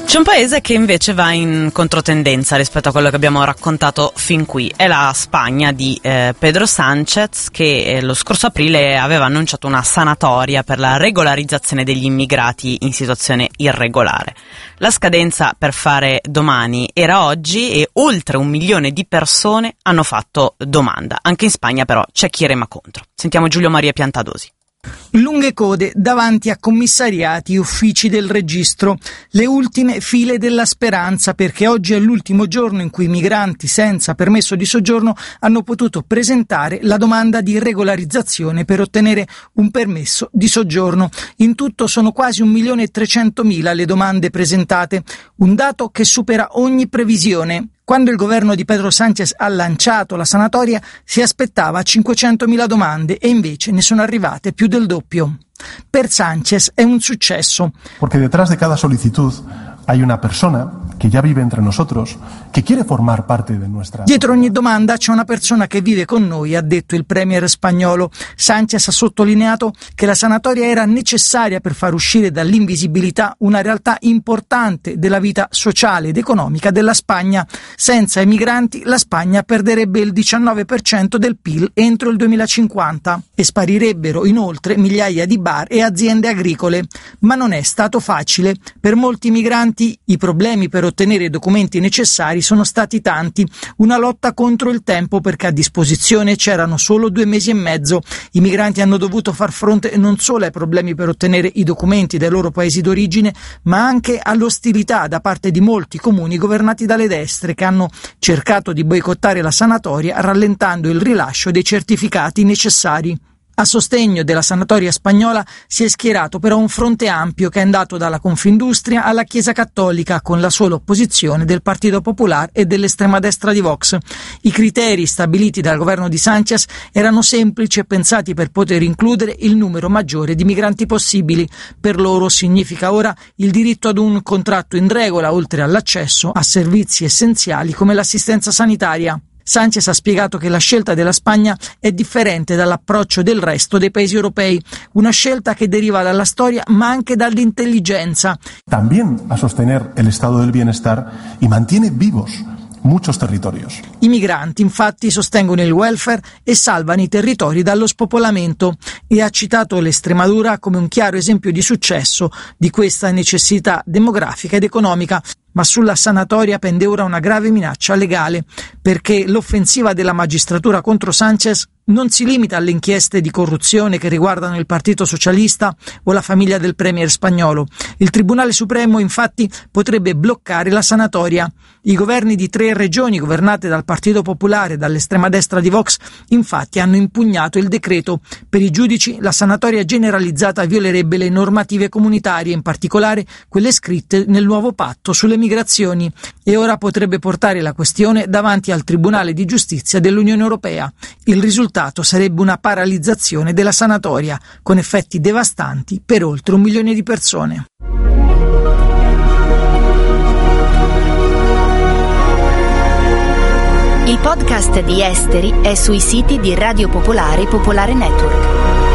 C'è un paese che invece va in controtendenza rispetto a quello che abbiamo raccontato fin qui. È la Spagna di Pedro Sánchez, che lo scorso aprile aveva annunciato una sanatoria per la regolarizzazione degli immigrati in situazione irregolare. La scadenza per fare domani era oggi e oltre 1 milione di persone hanno fatto domanda. Anche in Spagna però c'è chi rema contro. Sentiamo Giulio Maria Piantadosi. Lunghe code davanti a commissariati e uffici del registro, le ultime file della speranza, perché oggi è l'ultimo giorno in cui i migranti senza permesso di soggiorno hanno potuto presentare la domanda di regolarizzazione per ottenere un permesso di soggiorno. In tutto sono quasi 1.300.000 le domande presentate, un dato che supera ogni previsione. Quando il governo di Pedro Sánchez ha lanciato la sanatoria si aspettava 500.000 domande e invece ne sono arrivate più del doppio. Per Sánchez è un successo. Porque detrás de cada solicitud hay una persona che già vive entre nosotros, che quiere formar parte de nuestra... Dietro ogni domanda c'è una persona che vive con noi, ha detto il premier spagnolo. Sánchez ha sottolineato che la sanatoria era necessaria per far uscire dall'invisibilità una realtà importante della vita sociale ed economica della Spagna. Senza i migranti la Spagna perderebbe il 19% del PIL entro il 2050 e sparirebbero inoltre migliaia di bar e aziende agricole. Ma non è stato facile. Per molti migranti i problemi per ottenere i documenti necessari sono stati tanti, una lotta contro il tempo perché a disposizione c'erano solo 2 mesi e mezzo. I migranti hanno dovuto far fronte non solo ai problemi per ottenere i documenti dai loro paesi d'origine, ma anche all'ostilità da parte di molti comuni governati dalle destre che hanno cercato di boicottare la sanatoria rallentando il rilascio dei certificati necessari. A sostegno della sanatoria spagnola si è schierato però un fronte ampio che è andato dalla Confindustria alla Chiesa Cattolica, con la sola opposizione del Partito Popolare e dell'estrema destra di Vox. I criteri stabiliti dal governo di Sánchez erano semplici e pensati per poter includere il numero maggiore di migranti possibili. Per loro significa ora il diritto ad un contratto in regola, oltre all'accesso a servizi essenziali come l'assistenza sanitaria. Sánchez ha spiegato che la scelta della Spagna è differente dall'approccio del resto dei paesi europei, una scelta che deriva dalla storia ma anche dall'intelligenza. También a sostener el estado del bienestar y mantiene vivos muchos territorios. I migranti infatti sostengono il welfare e salvano i territori dallo spopolamento e ha citato l'Estremadura come un chiaro esempio di successo di questa necessità demografica ed economica. Ma sulla sanatoria pende ora una grave minaccia legale, perché l'offensiva della magistratura contro Sánchez non si limita alle inchieste di corruzione che riguardano il Partito Socialista o la famiglia del premier spagnolo. Il Tribunale Supremo infatti potrebbe bloccare la sanatoria. I governi di 3 regioni governate dal Partito Popolare e dall'estrema destra di Vox infatti hanno impugnato il decreto. Per i giudici la sanatoria generalizzata violerebbe le normative comunitarie, in particolare quelle scritte nel nuovo patto sulle migrazioni, e ora potrebbe portare la questione davanti al Tribunale di Giustizia dell'Unione Europea. Il risultato sarebbe una paralizzazione della sanatoria, con effetti devastanti per oltre 1 milione di persone. Il podcast di Esteri è sui siti di Radio Popolare e Popolare Network.